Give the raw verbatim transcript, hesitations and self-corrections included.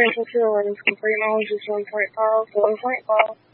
Central two eleven complete knowledge is one point five, one point five.